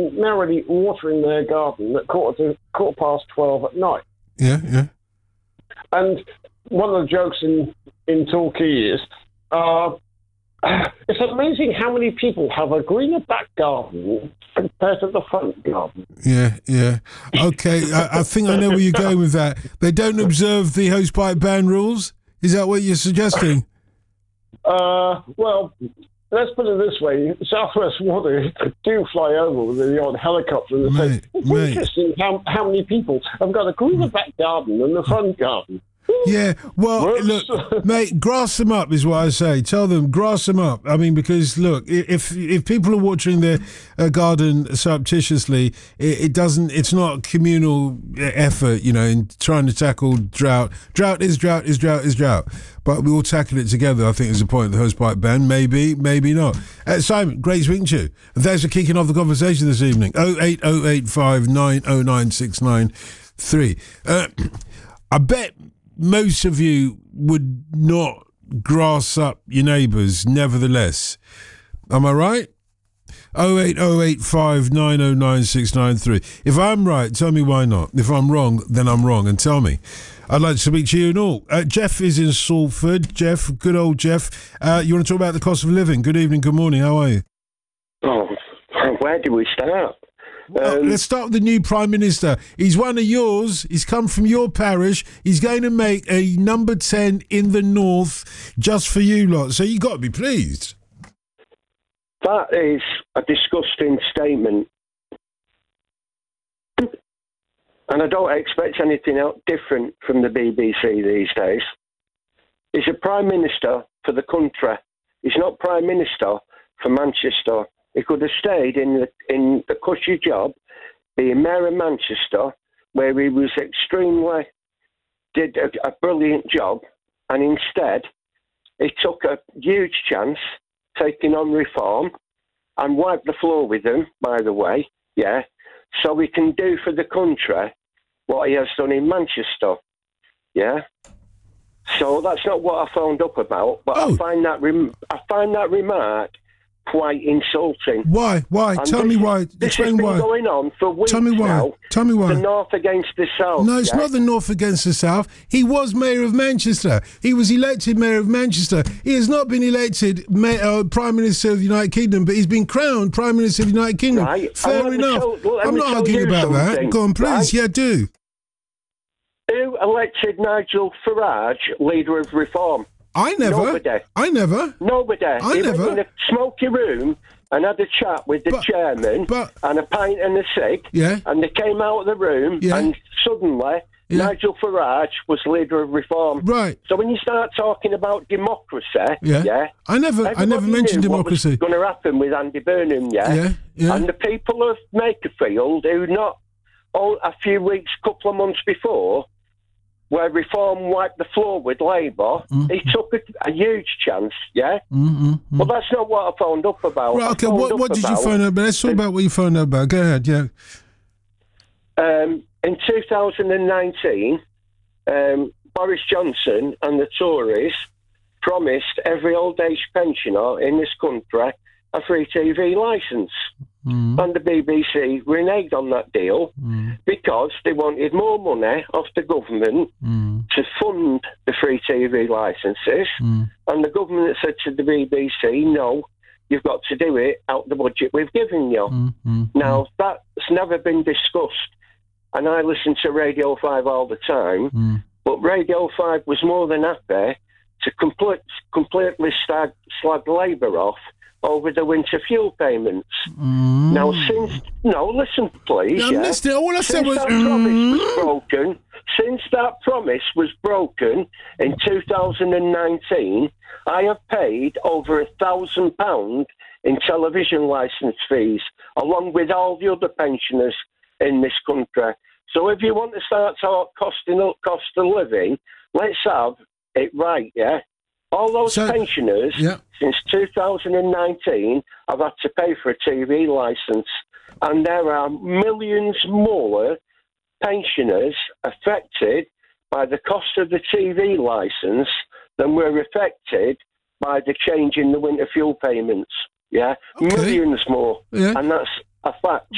merrily watering their garden at quarter past 12 at night. Yeah. And one of the jokes in Torquay is, it's amazing how many people have a greener back garden compared to the front garden. Yeah. Okay, I think I know where you're going with that. They don't observe the hosepipe ban rules? Is that what you're suggesting? Well, let's put it this way. Southwest Water do fly over with the odd helicopter and say, it's interesting how many people have got a greener back garden than the front garden. Yeah, well, look, mate, grass them up is what I say. Tell them, grass them up. I mean, because, look, if people are watering their garden surreptitiously, it's not communal effort, in trying to tackle drought. Drought is drought. But we all tackle it together, I think is the point of the hosepipe ban. Maybe not. Simon, great speaking to you. And thanks for kicking off the conversation this evening. 08085 909 693. I bet most of you would not grass up your neighbours, nevertheless. Am I right? 08085 909 693. If I'm right, tell me why not. If I'm wrong, then I'm wrong, and tell me. I'd like to speak to you and all. Jeff is in Salford. Jeff, good old Jeff. You want to talk about the cost of living? Good evening, good morning. How are you? Oh, where do we start? Let's start with the new Prime Minister. He's one of yours. He's come from your parish. He's going to make a number 10 in the north just for you lot. So you've got to be pleased. That is a disgusting statement. And I don't expect anything else different from the BBC these days. He's a Prime Minister for the country. He's not Prime Minister for Manchester. He could have stayed in the cushy job, being Mayor of Manchester, where he was did a brilliant job, and instead he took a huge chance taking on reform and wiped the floor with them, by the way, so he can do for the country what he has done in Manchester, So that's not what I phoned up about, but I find that remark quite insulting. Why? And Tell me why. This has been going on for weeks Tell me why. now. Tell me why. The North against the South. No, it's not the North against the South. He was Mayor of Manchester. He was elected Mayor of Manchester. He has not been elected Prime Minister of the United Kingdom, but he's been crowned Prime Minister of the United Kingdom. Right. Fair enough. I'm not arguing about that. Go on, please. Right? Yeah, do. Who elected Nigel Farage leader of Reform? I never. Nobody. Nobody. He went in a smoky room and had a chat with the chairman and a pint and a cig. Yeah. And they came out of the room and suddenly Nigel Farage was leader of Reform. Right. So when you start talking about democracy, I never mentioned democracy. What was going to happen with Andy Burnham, Yeah. And the people of Makerfield who a few weeks, couple of months before, where Reform wiped the floor with Labour, he took a huge chance, Well, that's not what I phoned up about. Right, okay, what did you phone up about? Let's talk about what you phoned up about. Go ahead, yeah. In 2019, Boris Johnson and the Tories promised every old-age pensioner in this country a free TV licence. And the BBC reneged on that deal because they wanted more money off the government to fund the free TV licences. And the government said to the BBC, no, you've got to do it out the budget we've given you. Now, that's never been discussed. And I listen to Radio 5 all the time, but Radio 5 was more than happy to completely slag Labour off over the winter fuel payments. Now, listen, please. I'm listening. All I said was... Since that promise was broken in 2019, I have paid over £1,000 in television licence fees, along with all the other pensioners in this country. So if you want to start talking cost of living, let's have it right, All those pensioners, since 2019, have had to pay for a TV licence. And there are millions more pensioners affected by the cost of the TV licence than were affected by the change in the winter fuel payments. Okay. Millions more. And that's a fact.